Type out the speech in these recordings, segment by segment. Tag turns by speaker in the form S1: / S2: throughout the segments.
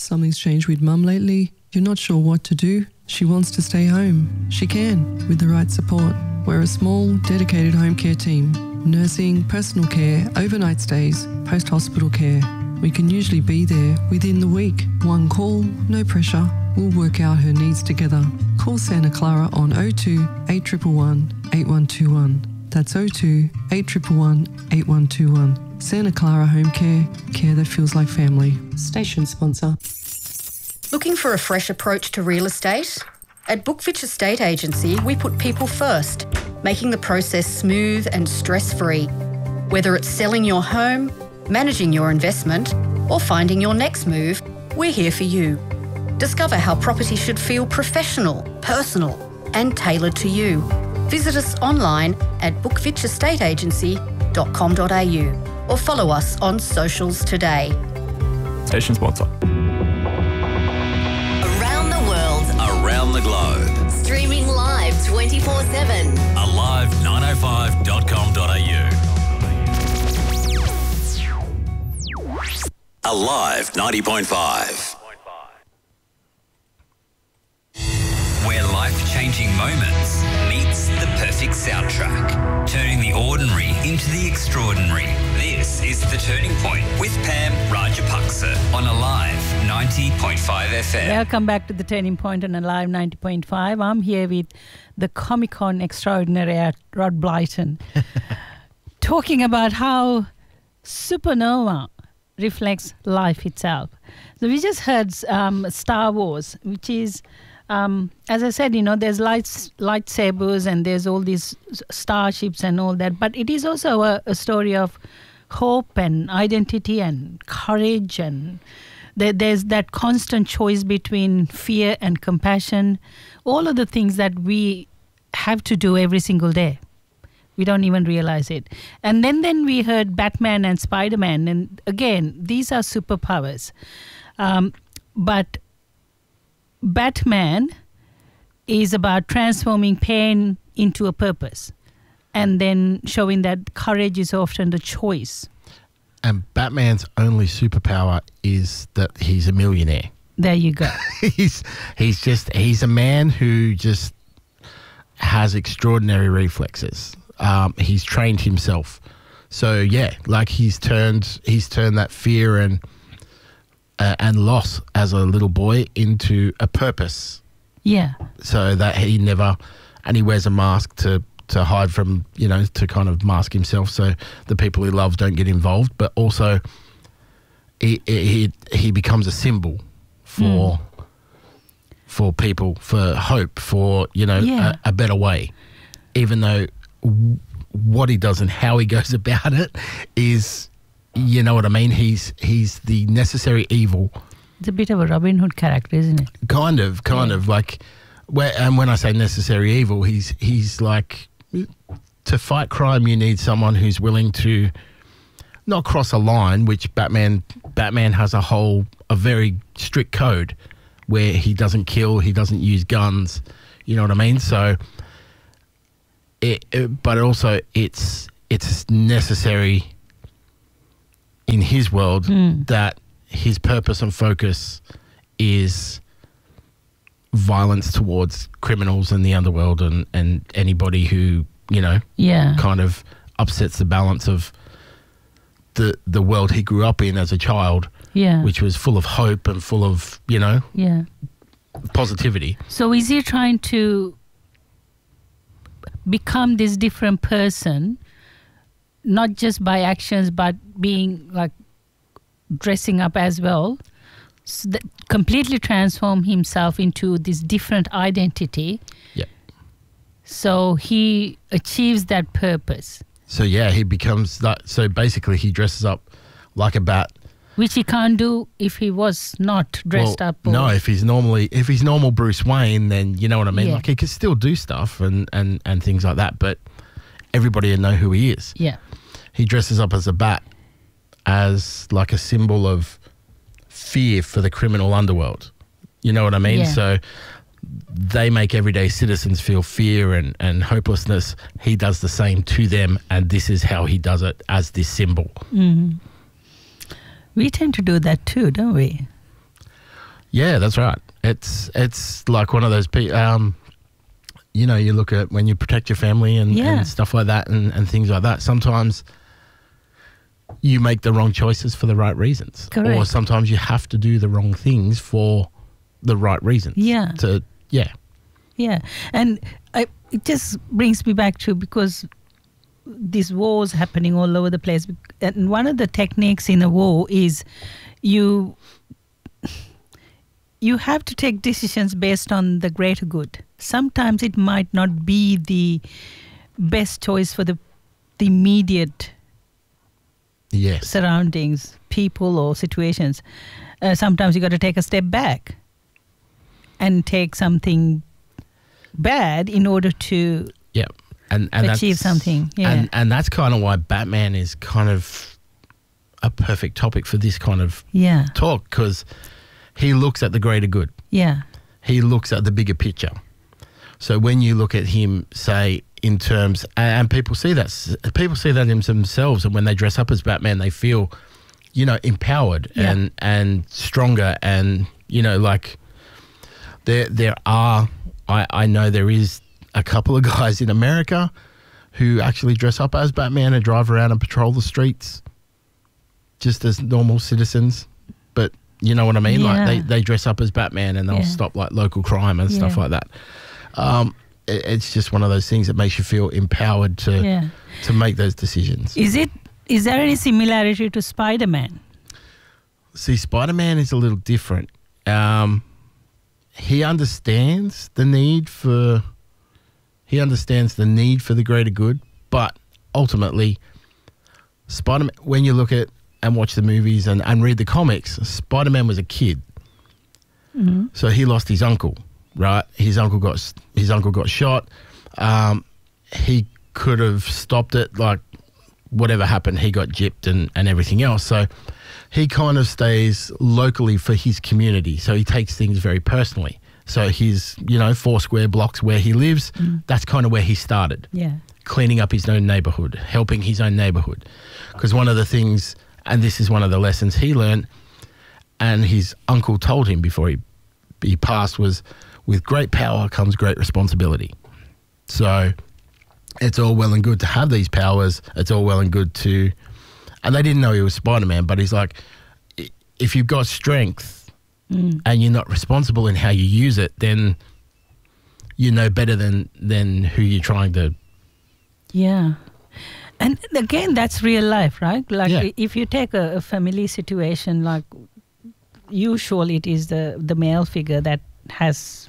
S1: Something's changed with Mum lately. You're not sure what to do. She wants to stay home. She can, with the right support. We're a small, dedicated home care team. Nursing, personal care, overnight stays, post-hospital care. We can usually be there within the week. One call, no pressure. We'll work out her needs together. Call Santa Clara on 02 8111 8121. That's 02 8111 8121. Santa Clara Home Care, care that feels like family. Station sponsor.
S2: Looking for a fresh approach to real estate? At Bookfitch Estate Agency, we put people first, making the process smooth and stress-free. Whether it's selling your home, managing your investment, or finding your next move, we're here for you. Discover how property should feel professional, personal, and tailored to you. Visit us online at bookfitchestateagency.com.au or follow us on socials today.
S3: Station sponsor.
S4: Around the world,
S5: Around the globe.
S4: streaming live 24/7.
S5: Alive905.com.au. Alive 90.5. Where life-changing moments meets the perfect soundtrack. Turning the ordinary into the extraordinary. This is The Turning Point with Pam Rajapaksa on Alive 90.5 FM.
S6: Welcome back to The Turning Point on Alive 90.5. I'm here with the Comic-Con extraordinary Rod Blyton, talking about how supernova reflects life itself. So we just heard Star Wars, which is, as I said, there's lightsabers and there's all these starships and all that, but it is also a story of hope and identity and courage, and there's that constant choice between fear and compassion, all of the things that we have to do every single day. We don't even realize it. And then we heard Batman and Spider-Man, and again, these are superpowers. But Batman is about transforming pain into a purpose and then showing that courage is often the choice.
S7: And Batman's only superpower is that he's a millionaire.
S6: There you go.
S7: He's a man who just has extraordinary reflexes. He's trained himself. So yeah, like he's turned that fear and loss as a little boy into a purpose.
S6: Yeah.
S7: So that he wears a mask to hide from, to kind of mask himself so the people he loves don't get involved. But also he becomes a symbol for people, for hope, for, a better way. Even though what he does and how he goes about it is, you know what I mean? He's the necessary evil.
S6: It's a bit of a Robin Hood character, isn't it?
S7: Kind of like, and when I say necessary evil, he's like, to fight crime, you need someone who's willing to not cross a line, which Batman has a very strict code where he doesn't kill, he doesn't use guns, you know what I mean? So, but also it's necessary in his world that his purpose and focus is violence towards criminals in the underworld and anybody who, kind of upsets the balance of the world he grew up in as a child, which was full of hope and full of, positivity.
S6: So is he trying to become this different person, not just by actions, but being like dressing up as well, so that completely transform himself into this different identity?
S7: Yeah.
S6: So he achieves that purpose.
S7: So yeah, he becomes that. So basically, he dresses up like a bat,
S6: which he can't do if he was not dressed up.
S7: No, if he's normal Bruce Wayne, then you know what I mean.
S6: Yeah.
S7: Like he could still do stuff and things like that, but everybody will know who he is.
S6: Yeah.
S7: He dresses up as a bat, as like a symbol of fear for the criminal underworld. You know what I mean?
S6: Yeah.
S7: So they make everyday citizens feel fear and hopelessness. He does the same to them, and this is how he does it, as this symbol.
S6: Mm-hmm. We tend to do that too, don't we?
S7: Yeah, that's right. It's like one of those you know, you look at when you protect your family and stuff like that and things like that. Sometimes you make the wrong choices for the right reasons.
S6: Correct.
S7: Or sometimes you have to do the wrong things for the right reasons.
S6: Yeah.
S7: Yeah.
S6: And it just brings me back to, because these wars happening all over the place. And one of the techniques in a war is you have to take decisions based on the greater good. Sometimes it might not be the best choice for the immediate surroundings, people or situations. Sometimes you got to take a step back and take something bad in order to
S7: and
S6: achieve something. Yeah.
S7: And that's kind of why Batman is kind of a perfect topic for this kind of talk, because he looks at the greater good.
S6: Yeah.
S7: He looks at the bigger picture. So when you look at him, say, in terms, and people see that in themselves, and when they dress up as Batman, they feel, you know, empowered and stronger, and, you know, like there are, I know there is a couple of guys in America who actually dress up as Batman and drive around and patrol the streets just as normal citizens. But you know what I mean?
S6: Yeah.
S7: Like they dress up as Batman and they'll stop like local crime and stuff like that. It's just one of those things that makes you feel empowered to make those decisions.
S6: Is there any similarity to Spider-Man?
S7: See, Spider-Man is a little different. He understands the need for the greater good, but ultimately, Spider-Man, when you look at and watch the movies and read the comics, Spider-Man was a kid. Mm-hmm. So he lost his uncle, right? His uncle got shot. He could have stopped it, like whatever happened, he got gypped and everything else. So he kind of stays locally for his community. So he takes things very personally. So his, 4 square blocks where he lives, that's kind of where he started. Yeah. Cleaning up his own neighborhood, helping his own neighborhood. Because one of the things, and this is one of the lessons he learned, and his uncle told him before he passed, was with great power comes great responsibility. So it's all well and good to have these powers. It's all well and good to, and they didn't know he was Spider-Man, but he's like, if you've got strength and you're not responsible in how you use it, then you know better than who you're trying to. Yeah.
S6: And again, that's real life, right? Like if you take a family situation, like usually it is the male figure that has,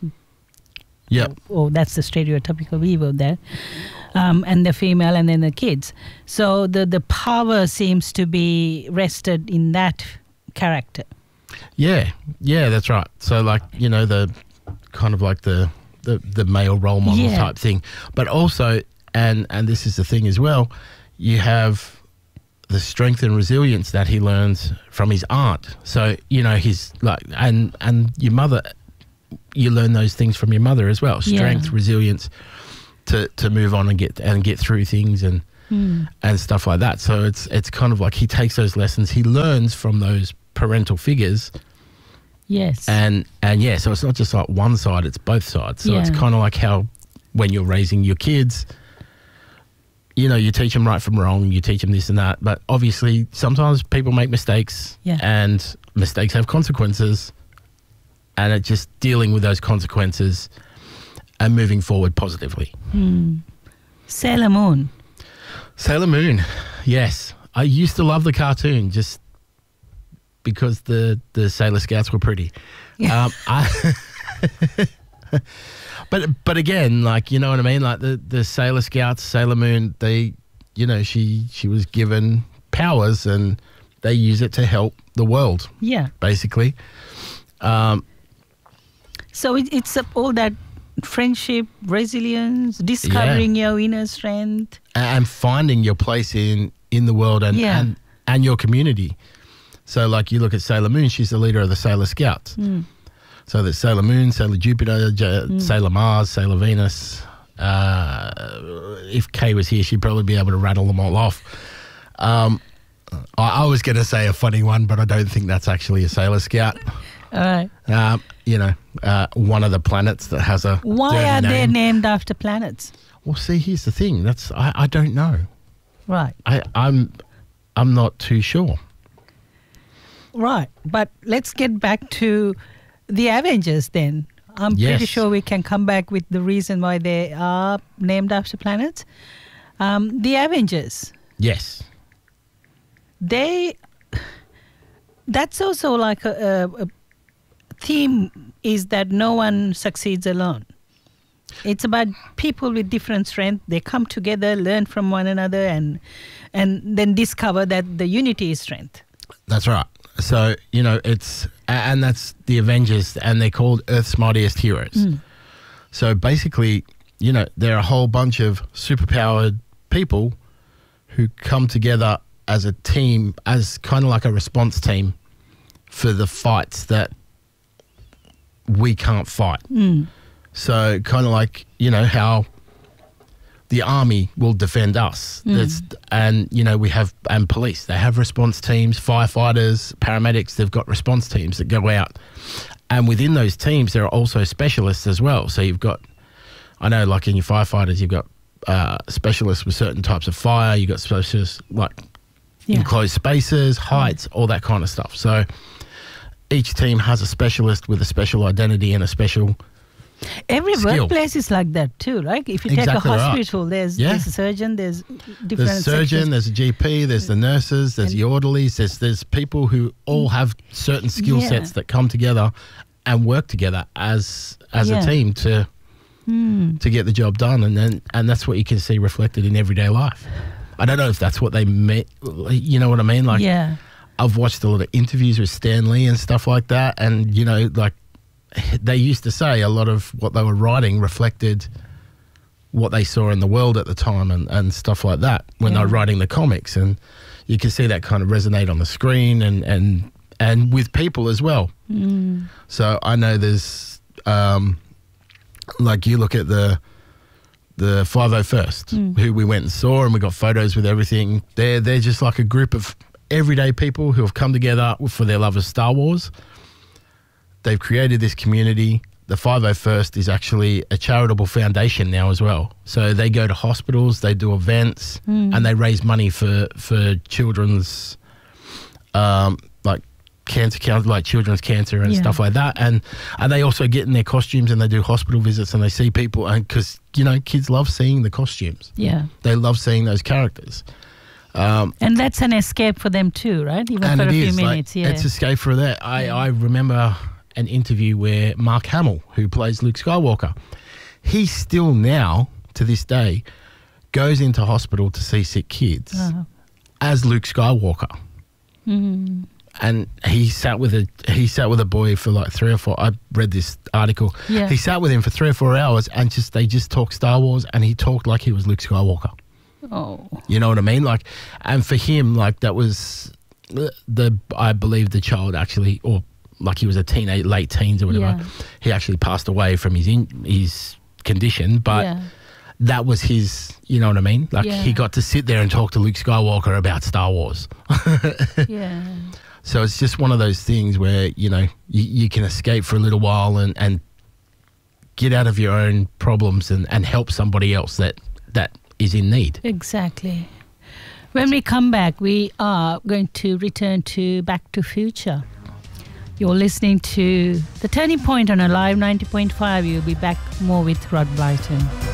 S6: that's the stereotypical view of that, and the female and then the kids. So the power seems to be rested in that character. Yeah,
S7: that's right. So like, the kind of like the male role model type thing. But also, and this is the thing as well, you have the strength and resilience that he learns from his aunt. So, he's like, and your mother, you learn those things from your mother as well. Strength, resilience to move on and get through things and stuff like that. So it's kind of like he takes those lessons, he learns from those parental figures.
S6: Yes.
S7: And so it's not just like one side, it's both sides. So it's kind of like how when you're raising your kids, you teach them right from wrong, you teach them this and that. But obviously sometimes people make mistakes and mistakes have consequences, and it's just dealing with those consequences and moving forward positively.
S6: Sailor Moon.
S7: Sailor Moon, yes. I used to love the cartoon just because the Sailor Scouts were pretty. But again, like, you know what I mean? Like the Sailor Scouts, Sailor Moon, they, she was given powers and they use it to help the world. Yeah. Basically.
S6: So it's all that friendship, resilience, discovering your inner strength.
S7: And finding your place in the world and your community. So like you look at Sailor Moon, she's the leader of the Sailor Scouts. So there's Sailor Moon, Sailor Jupiter, Sailor Mars, Sailor Venus. If Kay was here, she'd probably be able to rattle them all off. I was going to say a funny one, but I don't think that's actually a Sailor Scout.
S6: All right.
S7: One of the planets that has a
S6: Why
S7: dirty
S6: are they
S7: name.
S6: named after planets?
S7: Well, see, here's the thing. I don't know.
S6: Right.
S7: I'm not too sure.
S6: Right. But let's get back to the Avengers then. I'm pretty
S7: Yes.
S6: sure we can come back with the reason why they are named after planets. The Avengers,
S7: Yes.
S6: that's also like a theme is that no one succeeds alone. It's about people with different strength. They come together, learn from one another, and then discover that the unity is strength.
S7: That's right. So, and that's the Avengers, and they're called Earth's Mightiest Heroes. So basically, there are a whole bunch of superpowered people who come together as a team, as kind of like a response team for the fights that we can't fight. So kind of like, how the army will defend us. We have police. They have response teams, firefighters, paramedics. They've got response teams that go out. And within those teams, there are also specialists as well. So you've got, I know like in your firefighters, you've got specialists with certain types of fire. You've got specialists like enclosed spaces, heights, all that kind of stuff. So each team has a specialist with a special identity and a special
S6: Every
S7: skill.
S6: workplace is like that too, right? If you take
S7: Exactly
S6: a
S7: right.
S6: hospital, there's a surgeon, there's different
S7: There's a surgeon,
S6: sections.
S7: there's a GP, there's the nurses, there's the orderlies, there's people who all have certain skill sets that come together and work together as a team to get the job done, and that's what you can see reflected in everyday life. I don't know if that's what they meant. You know what I mean? Like, I've watched a lot of interviews with Stan Lee and stuff like that, and like they used to say a lot of what they were writing reflected what they saw in the world at the time and stuff like that when they were writing the comics, and you can see that kind of resonate on the screen and with people as well. So I know there's like you look at the 501st, who we went and saw, and we got photos with everything. They're just like a group of everyday people who have come together for their love of Star Wars. They've created this community. The 501st is actually a charitable foundation now as well. So they go to hospitals, they do events, and they raise money for children's like children's cancer and stuff like that. And they also get in their costumes and they do hospital visits and they see people, and because kids love seeing the costumes.
S6: Yeah,
S7: they love seeing those characters.
S6: And that's an escape for them too, right? Even
S7: and
S6: for a
S7: it
S6: few
S7: is,
S6: minutes.
S7: like, it's escape for that. I remember an interview where Mark Hamill, who plays Luke Skywalker, he still now, to this day, goes into hospital to see sick kids as Luke Skywalker. And he sat with a boy for like 3 or 4. I read this article.
S6: Yeah.
S7: He sat with him for 3 or 4 hours, and they just talked Star Wars, and he talked like he was Luke Skywalker.
S6: Oh,
S7: You know what I mean? Like, and for him, like, that was I believe the child actually, or like he was a teenage, late teens or whatever.
S6: Yeah.
S7: He actually passed away from his condition, but that was his. You know what I mean? Like, he got to sit there and talk to Luke Skywalker about Star Wars.
S6: yeah.
S7: So it's just one of those things where you can escape for a little while and get out of your own problems and help somebody else that is in need.
S6: Exactly. When we come back, we are going to return to Back to Future. You're listening to The Turning Point on Alive 90.5. You'll be back more with Rod Blyton.